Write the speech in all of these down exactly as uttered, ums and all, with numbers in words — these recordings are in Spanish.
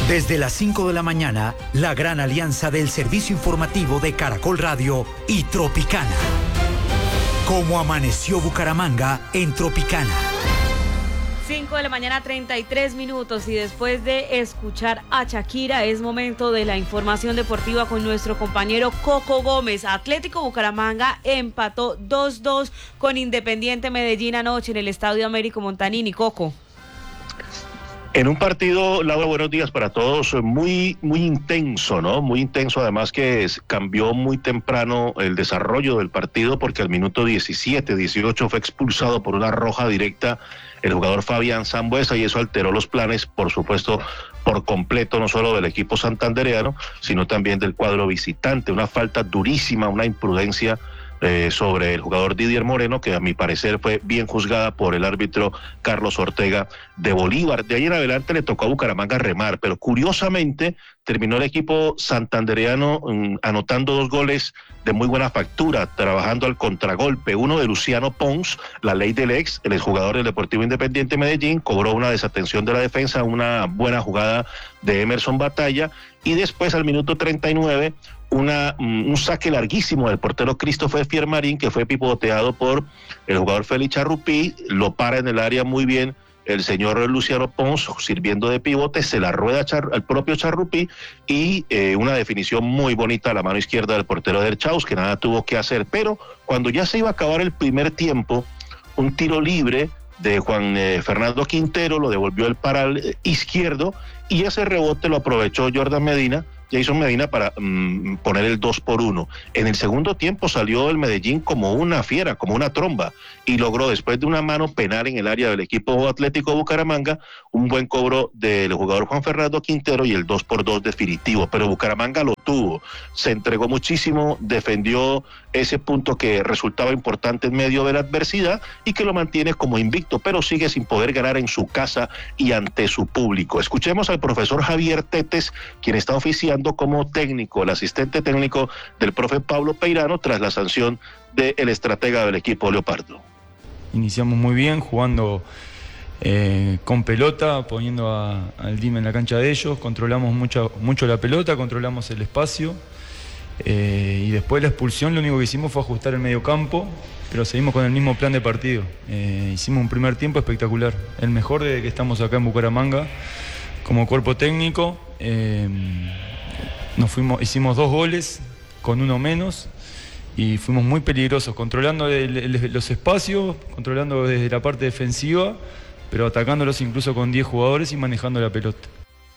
Desde las cinco de la mañana, la gran alianza del servicio informativo de Caracol Radio y Tropicana. Cómo amaneció Bucaramanga en Tropicana. cinco de la mañana, treinta y tres minutos, y después de escuchar a Shakira, es momento de la información deportiva con nuestro compañero Coco Gómez. Atlético Bucaramanga empató dos dos con Independiente Medellín anoche en el Estadio Américo Montanini. Coco. En un partido, Laura, buenos días para todos, muy muy intenso, ¿no? Muy intenso, además que cambió muy temprano el desarrollo del partido porque al minuto diecisiete, dieciocho fue expulsado por una roja directa el jugador Fabián Sambueza y eso alteró los planes, por supuesto, por completo, no solo del equipo santandereano, sino también del cuadro visitante. Una falta durísima, una imprudencia Eh, sobre el jugador Didier Moreno, que a mi parecer fue bien juzgada por el árbitro Carlos Ortega de Bolívar. De ahí en adelante le tocó a Bucaramanga remar, pero curiosamente terminó el equipo santandereano um, anotando dos goles de muy buena factura, trabajando al contragolpe. Uno de Luciano Pons, la ley del ex, el exjugador del Deportivo Independiente Medellín, cobró una desatención de la defensa, una buena jugada de Emerson Batalla, y después al minuto treinta y nueve, Una, un saque larguísimo del portero Christopher Fiermarín, que fue pivoteado por el jugador Félix Charrupí, lo para en el área muy bien el señor Luciano Pons, sirviendo de pivote, se la rueda Char, al propio Charrupí, y eh, una definición muy bonita a la mano izquierda del portero del Chaus, que nada tuvo que hacer. Pero cuando ya se iba a acabar el primer tiempo, un tiro libre de Juan eh, Fernando Quintero lo devolvió el paral eh, izquierdo, y ese rebote lo aprovechó Jordan Medina, Jason Medina, para mmm, poner el dos por uno. En el segundo tiempo salió el Medellín como una fiera, como una tromba, y logró, después de una mano penal en el área del equipo Atlético Bucaramanga, un buen cobro del jugador Juan Fernando Quintero y el dos por dos definitivo. Pero Bucaramanga lo tuvo, se entregó muchísimo, defendió ese punto que resultaba importante en medio de la adversidad y que lo mantiene como invicto, pero sigue sin poder ganar en su casa y ante su público. Escuchemos al profesor Javier Tetes, quien está oficiando como técnico, el asistente técnico del profe Pablo Peirano, tras la sanción del estratega del equipo Leopardo. Iniciamos muy bien, jugando eh, con pelota, poniendo a, al D I M en la cancha de ellos, controlamos mucho, mucho la pelota, controlamos el espacio, eh, y después de la expulsión lo único que hicimos fue ajustar el medio campo, pero seguimos con el mismo plan de partido. Eh, hicimos un primer tiempo espectacular, el mejor desde que estamos acá en Bucaramanga como cuerpo técnico. Eh, nos fuimos, hicimos dos goles con uno menos y fuimos muy peligrosos, controlando el, el, los espacios, controlando desde la parte defensiva, pero atacándolos incluso con diez jugadores y manejando la pelota.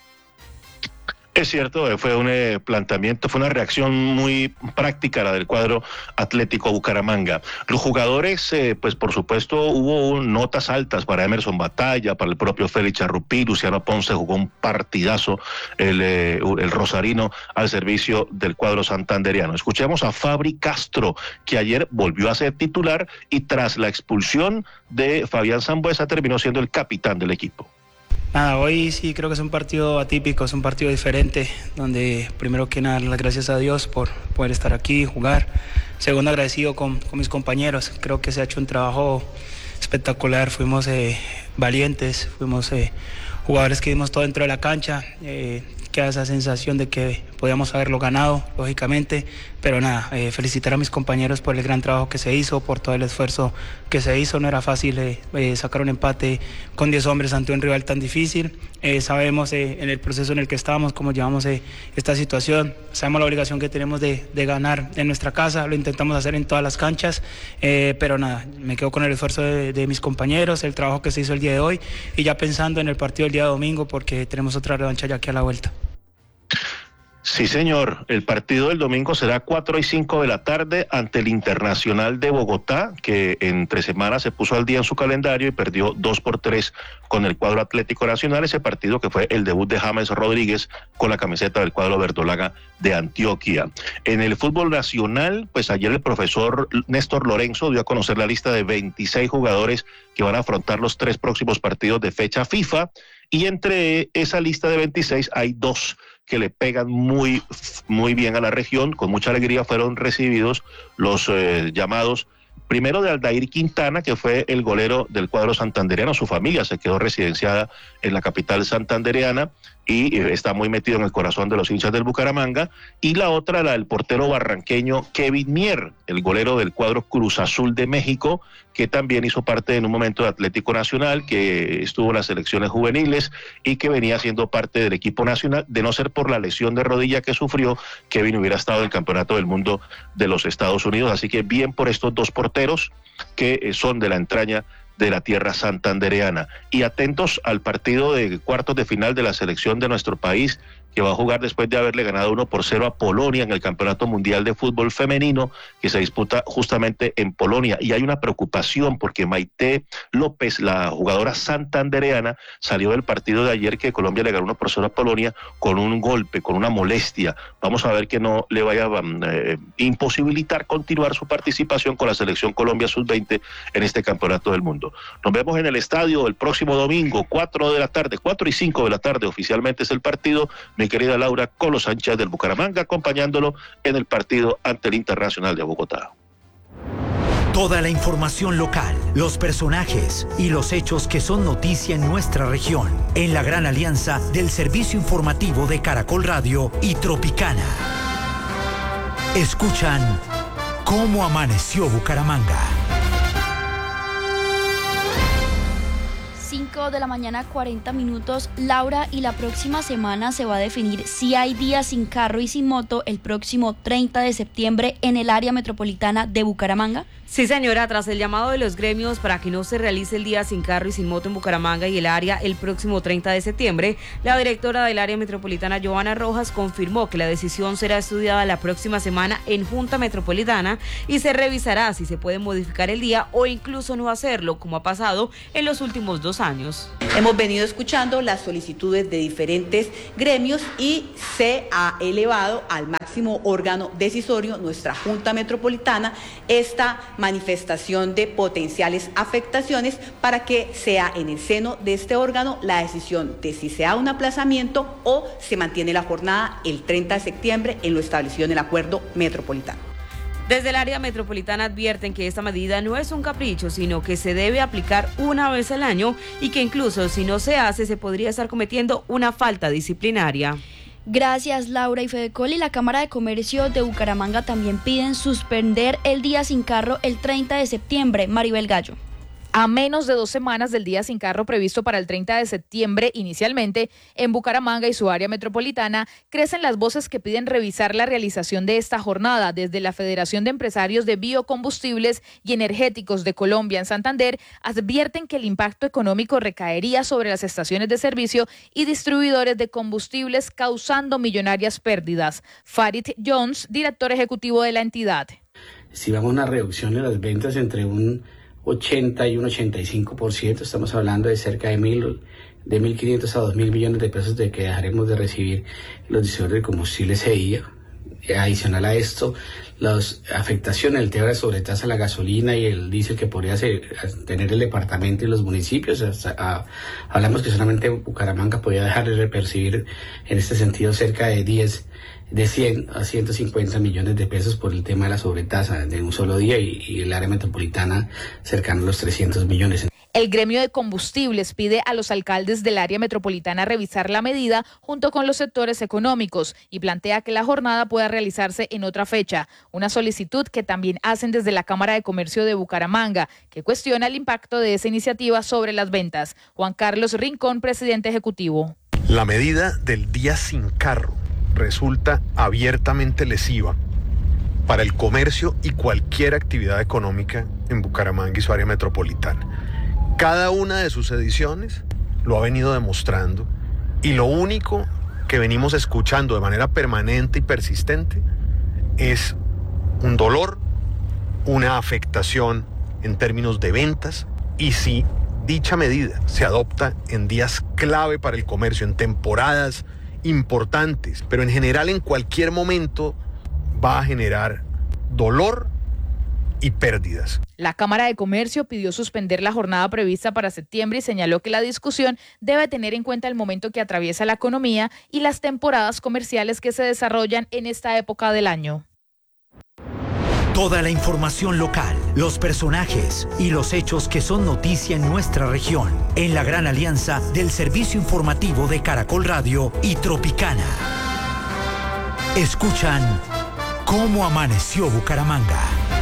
Es cierto, fue un eh, planteamiento, fue una reacción muy práctica la del cuadro Atlético Bucaramanga. Los jugadores, eh, pues por supuesto hubo notas altas para Emerson Batalla, para el propio Félix Charrupí, Luciano Ponce jugó un partidazo, el, eh, el rosarino al servicio del cuadro santandereano. Escuchemos a Fabri Castro, que ayer volvió a ser titular y tras la expulsión de Fabián Sambueza terminó siendo el capitán del equipo. Nada, hoy sí creo que es un partido atípico, es un partido diferente, donde primero que nada las gracias a Dios por poder estar aquí, jugar. Segundo, agradecido con, con mis compañeros, creo que se ha hecho un trabajo espectacular, fuimos eh, valientes, fuimos eh, jugadores que dimos todo dentro de la cancha, eh, queda esa sensación de que podíamos haberlo ganado, lógicamente, pero nada, eh, felicitar a mis compañeros por el gran trabajo que se hizo, por todo el esfuerzo que se hizo. No era fácil eh, eh, sacar un empate con diez hombres ante un rival tan difícil. Eh, sabemos eh, en el proceso en el que estábamos, cómo llevamos eh, esta situación, sabemos la obligación que tenemos de, de ganar en nuestra casa, lo intentamos hacer en todas las canchas, eh, pero nada, me quedo con el esfuerzo de, de mis compañeros, el trabajo que se hizo el día de hoy y ya pensando en el partido del día de domingo porque tenemos otra revancha ya aquí a la vuelta. Sí, señor. El partido del domingo será cuatro y cinco de la tarde ante el Internacional de Bogotá, que entre semanas se puso al día en su calendario y perdió dos por tres con el cuadro Atlético Nacional, ese partido que fue el debut de James Rodríguez con la camiseta del cuadro verdolaga de Antioquia. En el fútbol nacional, pues ayer el profesor Néstor Lorenzo dio a conocer la lista de veintiséis jugadores que van a afrontar los tres próximos partidos de fecha FIFA, y entre esa lista de veintiséis hay dos que le pegan muy, muy bien a la región. Con mucha alegría fueron recibidos los eh, llamados, primero de Aldair Quintana, que fue el golero del cuadro santandereano. Su familia se quedó residenciada en la capital santandereana, y eh, está muy metido en el corazón de los hinchas del Bucaramanga. Y la otra, la del portero barranqueño Kevin Mier, el golero del cuadro Cruz Azul de México, que también hizo parte en un momento de Atlético Nacional, que estuvo en las selecciones juveniles y que venía siendo parte del equipo nacional. De no ser por la lesión de rodilla que sufrió, Kevin hubiera estado en el Campeonato del Mundo de los Estados Unidos. Así que bien por estos dos porteros que eh, son de la entraña de la tierra santandereana. Y atentos al partido de cuartos de final de la selección de nuestro país, que va a jugar después de haberle ganado uno por cero a Polonia en el Campeonato Mundial de Fútbol Femenino, que se disputa justamente en Polonia. Y hay una preocupación porque Maite López, la jugadora santandereana, salió del partido de ayer que Colombia le ganó uno por cero a Polonia con un golpe, con una molestia. Vamos a ver que no le vaya a eh, imposibilitar continuar su participación con la selección Colombia sub veinte en este Campeonato del Mundo. Nos vemos en el estadio el próximo domingo, cuatro de la tarde, cuatro y cinco de la tarde, oficialmente es el partido. Mi querida Laura, con los Sánchez del Bucaramanga, acompañándolo en el partido ante el Internacional de Bogotá. Toda la información local, los personajes y los hechos que son noticia en nuestra región, en la gran alianza del servicio informativo de Caracol Radio y Tropicana. Escuchan Cómo Amaneció Bucaramanga. cinco de la mañana, cuarenta minutos. Laura, y la próxima semana se va a definir si hay día sin carro y sin moto el próximo treinta de septiembre en el área metropolitana de Bucaramanga. Sí, señora, tras el llamado de los gremios para que no se realice el día sin carro y sin moto en Bucaramanga y el área el próximo treinta de septiembre, la directora del área metropolitana, Joana Rojas, confirmó que la decisión será estudiada la próxima semana en Junta Metropolitana y se revisará si se puede modificar el día o incluso no hacerlo, como ha pasado en los últimos dos años. Hemos venido escuchando las solicitudes de diferentes gremios y se ha elevado al máximo órgano decisorio, nuestra Junta Metropolitana, esta manifestación de potenciales afectaciones para que sea en el seno de este órgano la decisión de si se da un aplazamiento o se mantiene la jornada el treinta de septiembre en lo establecido en el acuerdo metropolitano. Desde el área metropolitana advierten que esta medida no es un capricho, sino que se debe aplicar una vez al año y que incluso si no se hace se podría estar cometiendo una falta disciplinaria. Gracias, Laura. Y Fedecol y la Cámara de Comercio de Bucaramanga también piden suspender el día sin carro el treinta de septiembre. Maribel Gallo. A menos de dos semanas del día sin carro previsto para el treinta de septiembre, inicialmente, en Bucaramanga y su área metropolitana, crecen las voces que piden revisar la realización de esta jornada. Desde la Federación de Empresarios de Biocombustibles y Energéticos de Colombia en Santander, advierten que el impacto económico recaería sobre las estaciones de servicio y distribuidores de combustibles, causando millonarias pérdidas. Farid Jones, director ejecutivo de la entidad. Si vamos a una reducción de las ventas entre un ochenta y un ochenta y cinco por ciento, estamos hablando de cerca de mil, de mil quinientos a dos mil millones de pesos de que dejaremos de recibir los distribuidores de combustible ese día. Adicional a esto, las afectaciones, el tema de sobretasa a la gasolina y el diésel que podría ser, tener el departamento y los municipios. Hasta, a, hablamos que solamente Bucaramanga podría dejar de percibir en este sentido cerca de diez, de cien a ciento cincuenta millones de pesos por el tema de la sobretasa de un solo día y, y el área metropolitana cercana a los trescientos millones. El gremio de combustibles pide a los alcaldes del área metropolitana revisar la medida junto con los sectores económicos y plantea que la jornada pueda realizarse en otra fecha, una solicitud que también hacen desde la Cámara de Comercio de Bucaramanga, que cuestiona el impacto de esa iniciativa sobre las ventas. Juan Carlos Rincón, presidente ejecutivo. La medida del día sin carro resulta abiertamente lesiva para el comercio y cualquier actividad económica en Bucaramanga y su área metropolitana. Cada una de sus ediciones lo ha venido demostrando y lo único que venimos escuchando de manera permanente y persistente es un dolor, una afectación en términos de ventas, y si dicha medida se adopta en días clave para el comercio, en temporadas importantes, pero en general en cualquier momento va a generar dolor y pérdidas. La Cámara de Comercio pidió suspender la jornada prevista para septiembre y señaló que la discusión debe tener en cuenta el momento que atraviesa la economía y las temporadas comerciales que se desarrollan en esta época del año. Toda la información local, los personajes y los hechos que son noticia en nuestra región, en la gran alianza del servicio informativo de Caracol Radio y Tropicana. Escuchan Cómo Amaneció Bucaramanga.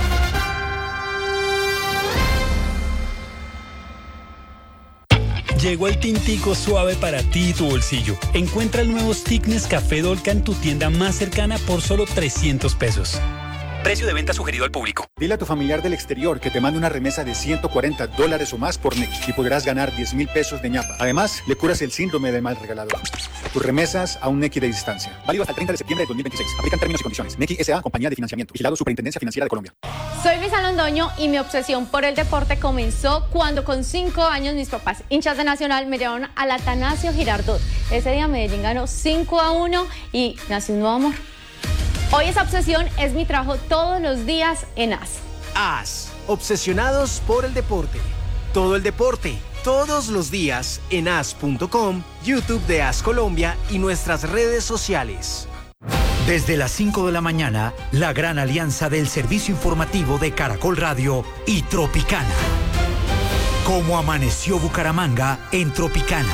Llegó el tintico suave para ti y tu bolsillo. Encuentra el nuevo stick Nescafé Dolca en tu tienda más cercana por solo trescientos pesos. Precio de venta sugerido al público. Dile a tu familiar del exterior que te mande una remesa de ciento cuarenta dólares o más por Nequi y podrás ganar diez mil pesos de ñapa. Además, le curas el síndrome del mal regalador. Tus remesas a un Nequi de distancia. Válido hasta el treinta de septiembre de dos mil veintiséis. Aplican términos y condiciones. Nequi S A, compañía de financiamiento. Vigilado Superintendencia Financiera de Colombia. Soy Luisa Londoño y mi obsesión por el deporte comenzó cuando con cinco años mis papás, hinchas de Nacional, me llevaron al Atanasio Girardot. Ese día Medellín ganó cinco a uno y nació un nuevo amor. Hoy esa obsesión es mi trabajo todos los días en A S. A S, obsesionados por el deporte. Todo el deporte, todos los días en A S punto com, YouTube de A S Colombia y nuestras redes sociales. Desde las cinco de la mañana, la gran alianza del servicio informativo de Caracol Radio y Tropicana. Cómo amaneció Bucaramanga en Tropicana.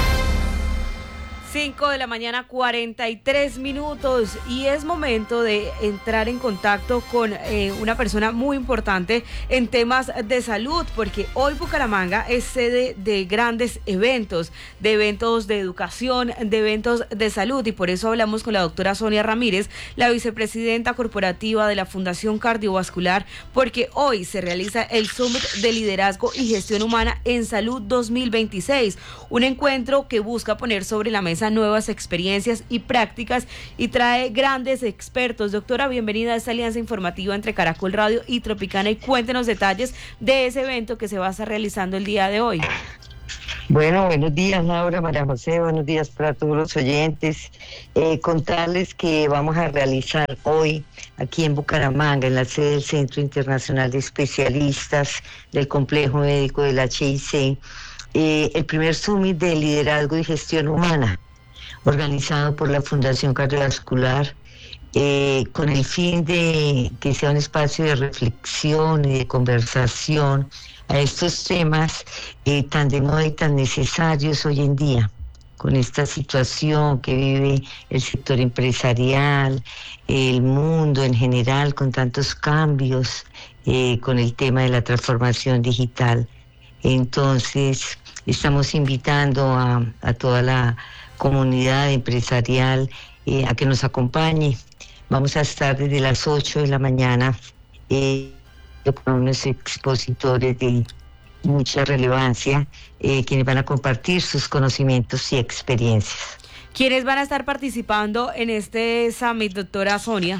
cinco de la mañana, cuarenta y tres minutos, y es momento de entrar en contacto con eh, una persona muy importante en temas de salud, porque hoy Bucaramanga es sede de grandes eventos, de eventos de educación, de eventos de salud, y por eso hablamos con la doctora Sonia Ramírez, la vicepresidenta corporativa de la Fundación Cardiovascular, porque hoy se realiza el Summit de Liderazgo y Gestión Humana en Salud dos mil veintiséis, un encuentro que busca poner sobre la mesa nuevas experiencias y prácticas y trae grandes expertos. Doctora, bienvenida a esta alianza informativa entre Caracol Radio y Tropicana, y cuéntenos detalles de ese evento que se va a estar realizando el día de hoy. Bueno, buenos días, Laura, María José, buenos días para todos los oyentes. Eh, contarles que vamos a realizar hoy aquí en Bucaramanga, en la sede del Centro Internacional de Especialistas del Complejo Médico del H I C, eh, el primer Summit de Liderazgo y Gestión Humana, organizado por la Fundación Cardiovascular, eh, con el fin de que sea un espacio de reflexión y de conversación a estos temas eh, tan de moda y tan necesarios hoy en día, con esta situación que vive el sector empresarial, el mundo en general, con tantos cambios, eh, con el tema de la transformación digital. Entonces, estamos invitando a, a toda la comunidad empresarial eh, a que nos acompañe. Vamos a estar desde las ocho de la mañana eh, con unos expositores de mucha relevancia, eh, quienes van a compartir sus conocimientos y experiencias. ¿Quiénes van a estar participando en este summit, doctora Sonia?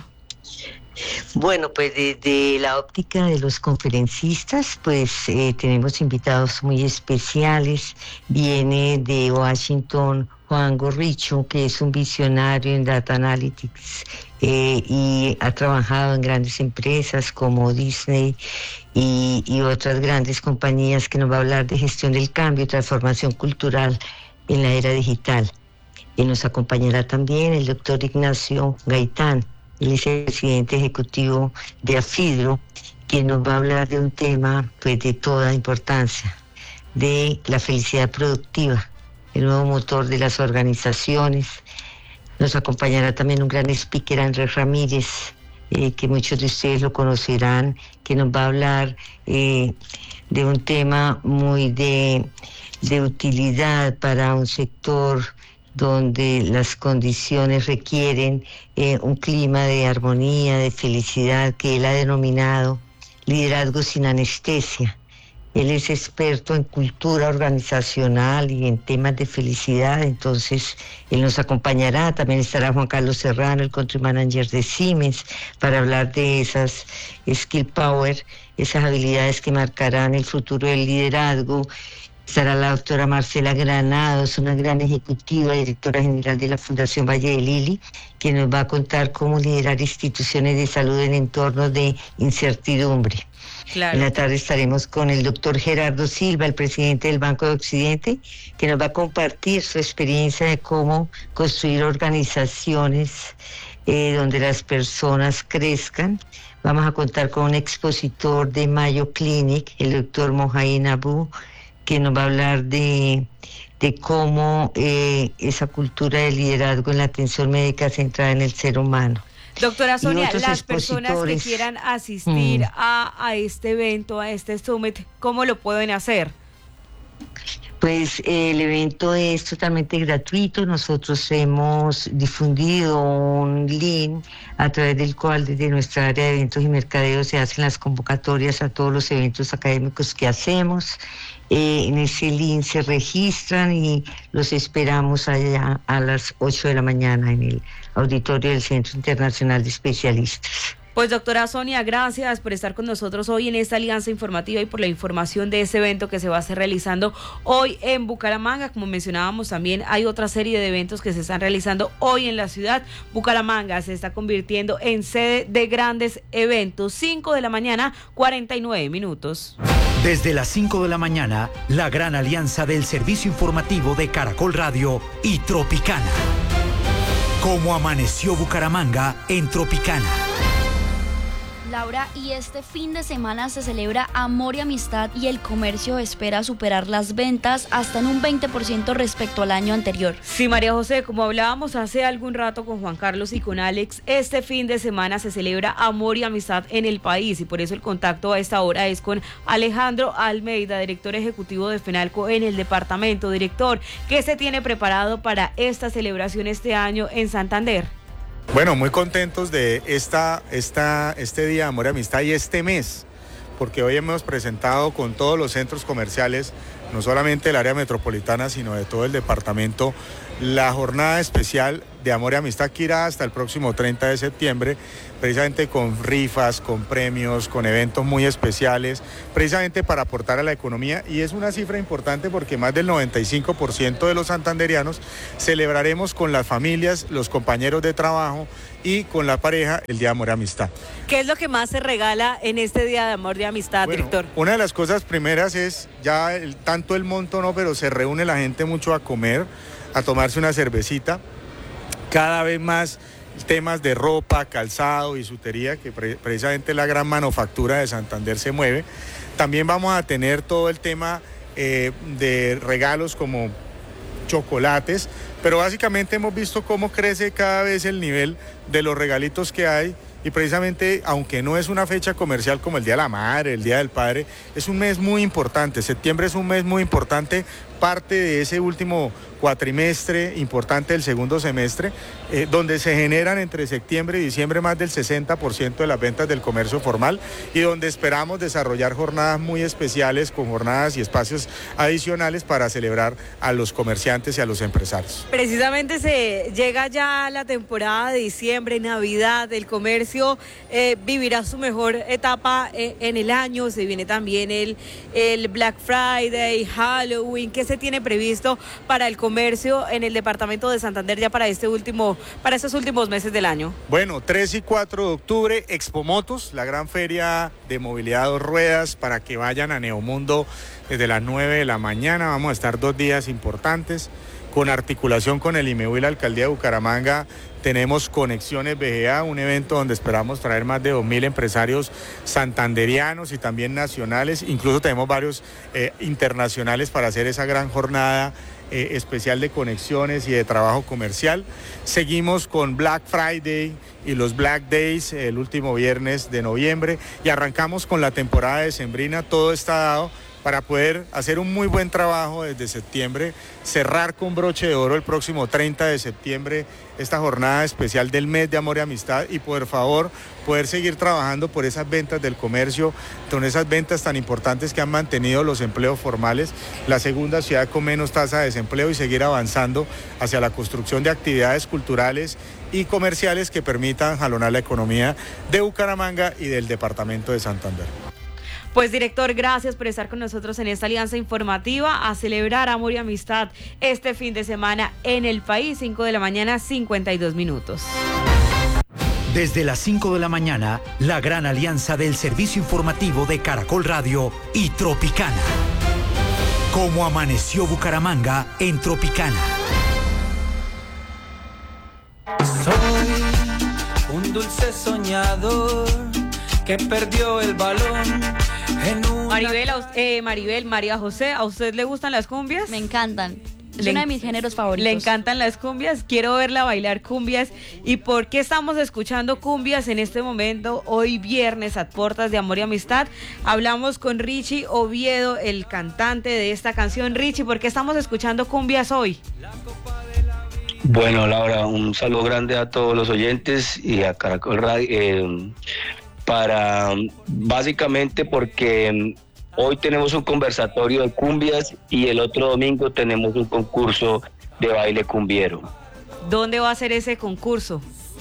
Bueno, pues desde la óptica de los conferencistas, pues eh, tenemos invitados muy especiales. Viene de Washington Juan Gorricho, que es un visionario en Data Analytics eh, y ha trabajado en grandes empresas como Disney y, y otras grandes compañías, que nos va a hablar de gestión del cambio y transformación cultural en la era digital. Y nos acompañará también el doctor Ignacio Gaitán, el vicepresidente ejecutivo de AFIDRO, quien nos va a hablar de un tema pues de toda importancia, de la felicidad productiva, el nuevo motor de las organizaciones. Nos acompañará también un gran speaker, Andrés Ramírez, eh, que muchos de ustedes lo conocerán, que nos va a hablar eh, de un tema muy de, de utilidad para un sector donde las condiciones requieren eh, un clima de armonía, de felicidad, que él ha denominado liderazgo sin anestesia. Él es experto en cultura organizacional y en temas de felicidad, entonces él nos acompañará. También estará Juan Carlos Serrano, el country manager de Siemens, para hablar de esas skill power, esas habilidades que marcarán el futuro del liderazgo. Estará la doctora Marcela Granados, una gran ejecutiva, directora general de la Fundación Valle de Lili, que nos va a contar cómo liderar instituciones de salud en entornos de incertidumbre. Claro. En la tarde estaremos con el doctor Gerardo Silva, el presidente del Banco de Occidente, que nos va a compartir su experiencia de cómo construir organizaciones eh, donde las personas crezcan. Vamos a contar con un expositor de Mayo Clinic, el doctor Mohamed Abu, que nos va a hablar de, de cómo eh, esa cultura de liderazgo en la atención médica centrada en el ser humano. Doctora Sonia, las personas que quieran asistir mm. a, a este evento, a este summit, ¿cómo lo pueden hacer? Pues eh, el evento es totalmente gratuito. Nosotros hemos difundido un link a través del cual desde nuestra área de eventos y mercadeo se hacen las convocatorias a todos los eventos académicos que hacemos. Eh, en ese link se registran y los esperamos allá a las ocho de la mañana en el auditorio del Centro Internacional de Especialistas. Pues doctora Sonia, gracias por estar con nosotros hoy en esta alianza informativa y por la información de ese evento que se va a estar realizando hoy en Bucaramanga. Como mencionábamos también, hay otra serie de eventos que se están realizando hoy en la ciudad. Bucaramanga se está convirtiendo en sede de grandes eventos. cinco de la mañana, cuarenta y nueve minutos. Desde las cinco de la mañana, la gran alianza del servicio informativo de Caracol Radio y Tropicana. Cómo amaneció Bucaramanga en Tropicana. Laura, y este fin de semana se celebra Amor y Amistad y el comercio espera superar las ventas hasta en un veinte por ciento respecto al año anterior. Sí, María José, como hablábamos hace algún rato con Juan Carlos y con Alex, este fin de semana se celebra Amor y Amistad en el país y por eso el contacto a esta hora es con Alejandro Almeida, director ejecutivo de FENALCO en el departamento. Director, ¿qué se tiene preparado para esta celebración este año en Santander? Bueno, muy contentos de esta, esta, este Día de Amor y Amistad y este mes, porque hoy hemos presentado con todos los centros comerciales, no solamente del área metropolitana, sino de todo el departamento, la jornada especial de Amor y Amistad que irá hasta el próximo treinta de septiembre, precisamente con rifas, con premios, con eventos muy especiales, precisamente para aportar a la economía. Y es una cifra importante porque más del noventa y cinco por ciento de los santanderianos celebraremos con las familias, los compañeros de trabajo y con la pareja el Día de Amor y Amistad. ¿Qué es lo que más se regala en este Día de Amor y Amistad, bueno, director? Una de las cosas primeras es, ya el, tanto el monto no, pero se reúne la gente mucho a comer, a tomarse una cervecita. Cada vez más temas de ropa, calzado, bisutería, que pre precisamente la gran manufactura de Santander se mueve. También vamos a tener todo el tema eh, de regalos como chocolates, pero básicamente hemos visto cómo crece cada vez el nivel de los regalitos que hay. Y precisamente, aunque no es una fecha comercial como el Día de la Madre, el Día del Padre, es un mes muy importante. Septiembre es un mes muy importante, parte de ese último cuatrimestre importante del segundo semestre, eh, donde se generan entre septiembre y diciembre más del sesenta por ciento de las ventas del comercio formal y donde esperamos desarrollar jornadas muy especiales con jornadas y espacios adicionales para celebrar a los comerciantes y a los empresarios. Precisamente se llega ya la temporada de diciembre, Navidad, el comercio eh, vivirá su mejor etapa eh, en el año, se viene también el, el Black Friday, Halloween. ¿Qué se tiene previsto para el comercio en el departamento de Santander ya para este último, para estos últimos meses del año? Bueno, tres y cuatro de octubre, Expo Motos, la gran feria de movilidad a dos ruedas, para que vayan a Neomundo desde las nueve de la mañana. Vamos a estar dos días importantes, con articulación con el I M E U y la Alcaldía de Bucaramanga. Tenemos Conexiones B G A, un evento donde esperamos traer más de dos mil empresarios santanderianos y también nacionales. Incluso tenemos varios eh, internacionales para hacer esa gran jornada eh, especial de conexiones y de trabajo comercial. Seguimos con Black Friday y los Black Days el último viernes de noviembre y arrancamos con la temporada decembrina. Todo está dado para poder hacer un muy buen trabajo desde septiembre, cerrar con broche de oro el próximo treinta de septiembre esta jornada especial del mes de Amor y Amistad y por favor poder seguir trabajando por esas ventas del comercio, con esas ventas tan importantes que han mantenido los empleos formales, la segunda ciudad con menos tasa de desempleo y seguir avanzando hacia la construcción de actividades culturales y comerciales que permitan jalonar la economía de Bucaramanga y del departamento de Santander. Pues director, gracias por estar con nosotros en esta alianza informativa a celebrar Amor y Amistad este fin de semana en el país. Cinco de la mañana, cincuenta y dos minutos. Desde las cinco de la mañana, la gran alianza del servicio informativo de Caracol Radio y Tropicana. Cómo amaneció Bucaramanga en Tropicana. Soy dulce soñador que perdió el balón en una... Maribel, eh, Maribel, María José, ¿a usted le gustan las cumbias? Me encantan. Es Le uno de mis géneros favoritos. Le encantan las cumbias, quiero verla bailar cumbias. ¿Y por qué estamos escuchando cumbias en este momento? Hoy viernes a puertas de Amor y Amistad. Hablamos con Richie Oviedo, el cantante de esta canción. Richie, ¿por qué estamos escuchando cumbias hoy? Bueno, Laura, un saludo grande a todos los oyentes y a Caracol Radio, eh, para básicamente porque hoy tenemos un conversatorio de cumbias y el otro domingo tenemos un concurso de baile cumbiero. ¿Dónde va a ser ese concurso?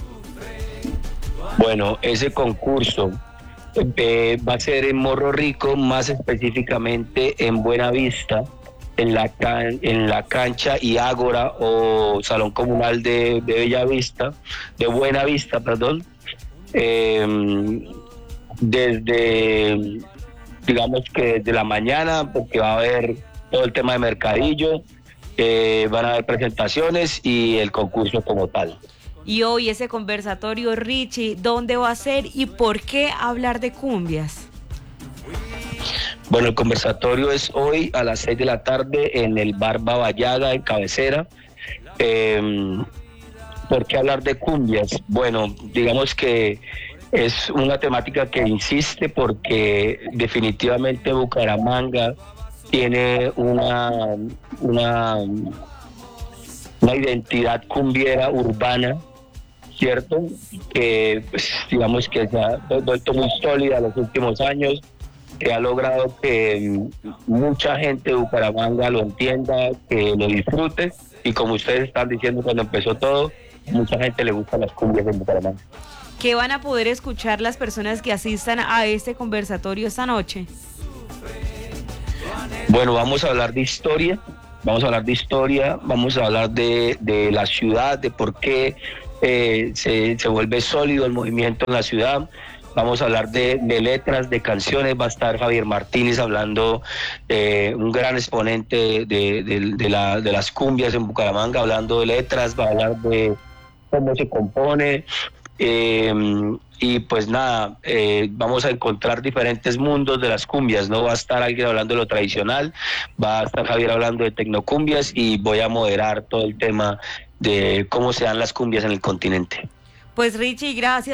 Bueno, ese concurso eh, va a ser en Morro Rico, más específicamente en Buenavista, en la, can, en la cancha y ágora o salón comunal de, de Bellavista, de Buenavista, perdón. Eh, desde... digamos que desde la mañana, porque va a haber todo el tema de mercadillo, eh, van a haber presentaciones y el concurso como tal. Y hoy ese conversatorio, Richie, ¿dónde va a ser y por qué hablar de cumbias? Bueno, el conversatorio es hoy a las seis de la tarde en el bar Babayaga, en Cabecera. Eh, ¿Por qué hablar de cumbias? Bueno, digamos que es una temática que insiste porque definitivamente Bucaramanga tiene una, una, una identidad cumbiera urbana, ¿cierto? Que pues, digamos que se ha vuelto muy sólida en los últimos años, que ha logrado que mucha gente de Bucaramanga lo entienda, que lo disfrute, y como ustedes están diciendo cuando empezó todo, mucha gente le gustan las cumbias en Bucaramanga. ¿Qué van a poder escuchar las personas que asistan a este conversatorio esta noche? Bueno, vamos a hablar de historia, vamos a hablar de historia, vamos a hablar de, de la ciudad, de por qué eh, se, se vuelve sólido el movimiento en la ciudad. Vamos a hablar de, de letras, de canciones. Va a estar Javier Martínez hablando, eh, un gran exponente de, de, de, la, de las cumbias en Bucaramanga, hablando de letras, va a hablar de cómo se compone. Eh, y pues nada, eh, vamos a encontrar diferentes mundos de las cumbias. No va a estar alguien hablando de lo tradicional, va a estar Javier hablando de tecnocumbias y voy a moderar todo el tema de cómo se dan las cumbias en el continente. Pues Richie, gracias.